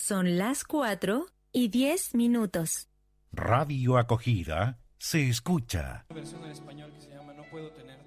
Son las 4:10. Radio Acogida se escucha. Una versión en español que se llama No puedo tenerte.